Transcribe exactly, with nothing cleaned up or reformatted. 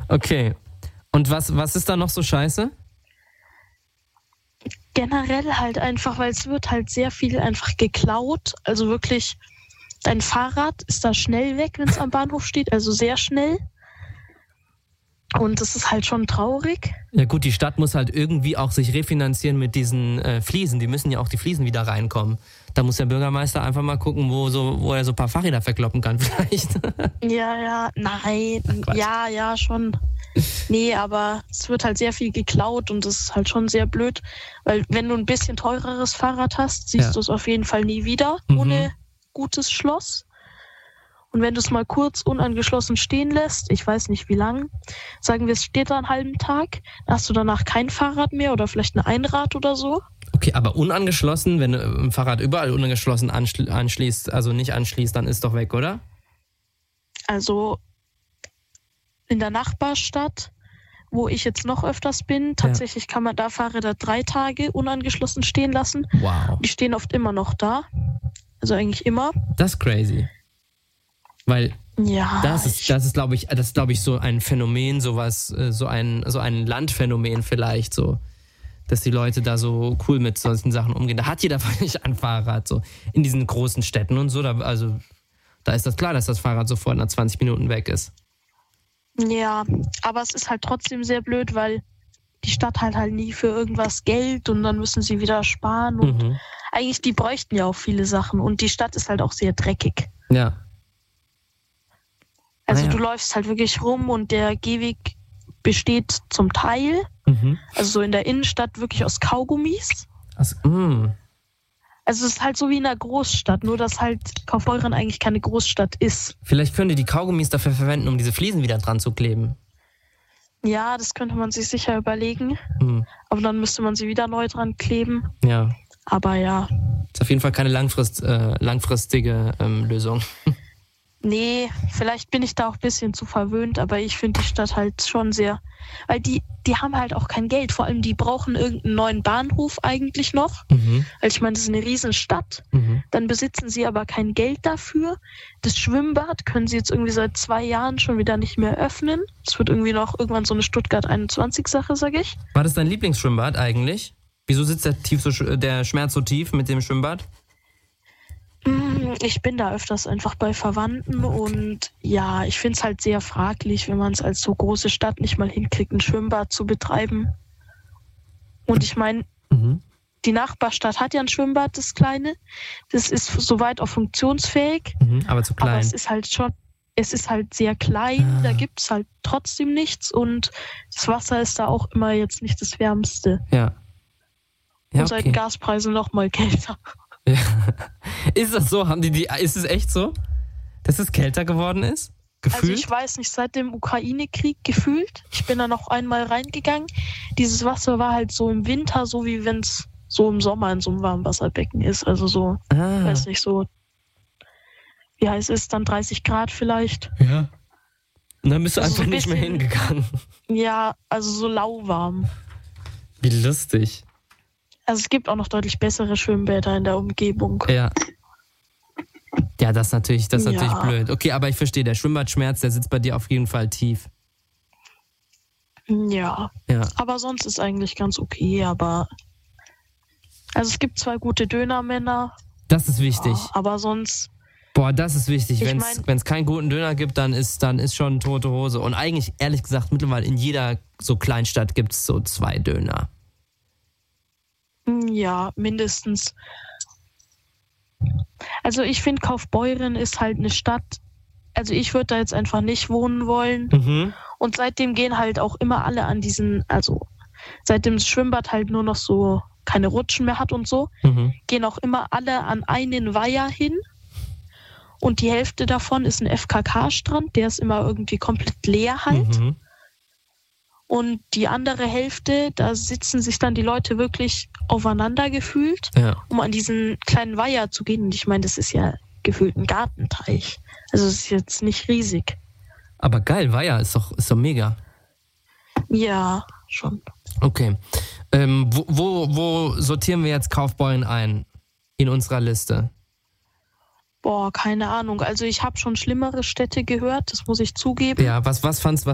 Okay. Und was, was ist da noch so scheiße? Generell halt einfach, weil es wird halt sehr viel einfach geklaut. Also wirklich, dein Fahrrad ist da schnell weg, wenn es am Bahnhof steht, also sehr schnell. Und das ist halt schon traurig. Ja gut, die Stadt muss halt irgendwie auch sich refinanzieren mit diesen äh, Fliesen. Die müssen ja auch die Fliesen wieder reinkommen. Da muss der Bürgermeister einfach mal gucken, wo, so, wo er so ein paar Fahrräder verkloppen kann vielleicht. Ja, ja, nein, Ach, ja, ja, schon. Nee, aber es wird halt sehr viel geklaut und das ist halt schon sehr blöd. Weil wenn du ein bisschen teureres Fahrrad hast, siehst ja. du es auf jeden Fall nie wieder Mhm. ohne gutes Schloss. Und wenn du es mal kurz unangeschlossen stehen lässt, ich weiß nicht wie lang, sagen wir, es steht da einen halben Tag, dann hast du danach kein Fahrrad mehr oder vielleicht ein Einrad oder so. Okay, aber unangeschlossen, wenn du ein Fahrrad überall unangeschlossen anschli- anschließt, also nicht anschließt, dann ist doch weg, oder? Also in der Nachbarstadt, wo ich jetzt noch öfters bin, tatsächlich ja. kann man da Fahrräder drei Tage unangeschlossen stehen lassen. Wow. Die stehen oft immer noch da. Also eigentlich immer. Das ist crazy. Weil ja, das ist, das ist, glaube ich, das ist, glaube ich, so ein Phänomen, sowas, so ein, so ein Landphänomen vielleicht, so, dass die Leute da so cool mit solchen Sachen umgehen. Da hat jeder vielleicht ein Fahrrad, so in diesen großen Städten und so. Da, also da ist das klar, dass das Fahrrad sofort nach zwanzig Minuten weg ist. Ja, aber es ist halt trotzdem sehr blöd, weil die Stadt halt halt nie für irgendwas Geld und dann müssen sie wieder sparen und Mhm. eigentlich, die bräuchten ja auch viele Sachen und die Stadt ist halt auch sehr dreckig. Ja. Also Ah, ja. du läufst halt wirklich rum und der Gehweg besteht zum Teil, Mhm. also so in der Innenstadt wirklich aus Kaugummis. Also, mh. Also es ist halt so wie in einer Großstadt, nur dass halt Kaufbeuren eigentlich keine Großstadt ist. Vielleicht könnt ihr die Kaugummis dafür verwenden, um diese Fliesen wieder dran zu kleben. Ja, das könnte man sich sicher überlegen, Mhm. aber dann müsste man sie wieder neu dran kleben. Ja. Aber ja, Ist auf jeden Fall keine langfrist, äh, langfristige ähm, Lösung. nee, vielleicht bin ich da auch ein bisschen zu verwöhnt, aber ich finde die Stadt halt schon sehr, weil die, die haben halt auch kein Geld, vor allem die brauchen irgendeinen neuen Bahnhof eigentlich noch, Mhm. weil ich meine, das ist eine Riesenstadt, Mhm. dann besitzen sie aber kein Geld dafür. Das Schwimmbad können sie jetzt irgendwie seit zwei Jahren schon wieder nicht mehr öffnen. Es wird irgendwie noch irgendwann so eine Stuttgart einundzwanzig-Sache, sag ich. War das dein Lieblingsschwimmbad eigentlich? Wieso sitzt der, tief so, sch- der Schmerz so tief mit dem Schwimmbad? Ich bin da öfters einfach bei Verwandten und ja, ich finde es halt sehr fraglich, wenn man es als so große Stadt nicht mal hinkriegt, ein Schwimmbad zu betreiben. Und ich meine, Mhm. die Nachbarstadt hat ja ein Schwimmbad, das kleine. Das ist soweit auch funktionsfähig, Mhm. Aber zu aber klein. es ist halt schon, es ist halt sehr klein, Ah. da gibt es halt trotzdem nichts und das Wasser ist da auch immer jetzt nicht das Wärmste. Ja. Ja, Und seit okay. den Gaspreisen noch mal kälter. Ja. Ist das so? Haben die die? Ist es echt so, dass es kälter geworden ist? Also Gefühlt? ich weiß nicht, seit dem Ukraine-Krieg gefühlt. Ich bin da noch einmal reingegangen. Dieses Wasser war halt so im Winter, so wie wenn es so im Sommer in so einem Warmwasserbecken ist. Also so, ah. weiß nicht, so, wie heiß ist es dann, dreißig Grad vielleicht? Ja. Und dann bist du Also einfach so ein nicht mehr bisschen- hingegangen. Ja, also so lauwarm. Wie lustig. Also es gibt auch noch deutlich bessere Schwimmbäder in der Umgebung. Ja. Ja, das ist natürlich, das ist Ja. natürlich blöd. Okay, aber ich verstehe, der Schwimmbadschmerz, der sitzt bei dir auf jeden Fall tief. Ja, Ja. aber sonst ist eigentlich ganz okay, aber also es gibt zwei gute Dönermänner, Das ist wichtig. aber sonst, Boah, das ist wichtig. Ich Wenn es mein- keinen guten Döner gibt, dann ist, dann ist schon tote Hose. Und eigentlich, ehrlich gesagt, mittlerweile in jeder so Kleinstadt gibt es so zwei Döner. ja, mindestens. Also ich finde, Kaufbeuren ist halt eine Stadt, also ich würde da jetzt einfach nicht wohnen wollen. Mhm. Und seitdem gehen halt auch immer alle an diesen, also seitdem das Schwimmbad halt nur noch so keine Rutschen mehr hat und so, Mhm. gehen auch immer alle an einen Weiher hin. Und die Hälfte davon ist ein F K K-Strand, der ist immer irgendwie komplett leer halt. Mhm. Und die andere Hälfte, da sitzen sich dann die Leute wirklich aufeinander gefühlt, Ja. um an diesen kleinen Weiher zu gehen. Und ich meine, das ist ja gefühlt ein Gartenteich. Also es ist jetzt nicht riesig. Aber geil, Weiher ist doch, ist doch mega. Ja, schon. Okay. Ähm, wo, wo, wo sortieren wir jetzt Kaufbeuren ein in unserer Liste? Boah, keine Ahnung. Also ich habe schon schlimmere Städte gehört, das muss ich zugeben. Ja, was, was fandst,